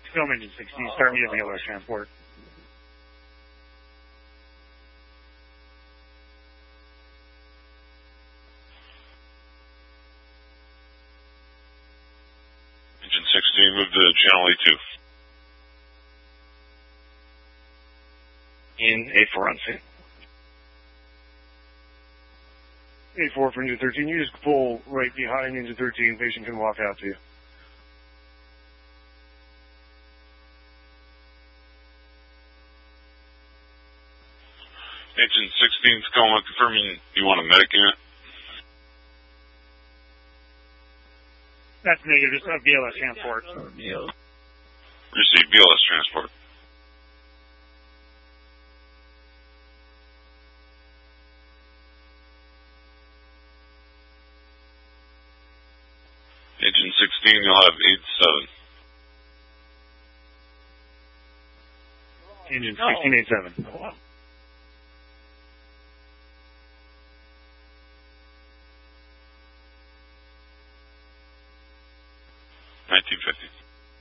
Film engine 16, start me at VLS transport. Engine 16, move to channel A2. In A4 on scene. A4 for engine 13, you just pull right behind engine 13, patient can walk out to you. Engine 16's calling, confirming you want a medic unit. That's negative, just a VLS transport. Receive VLS transport. Engine 16, you'll have 87. Engine 1687. 1950.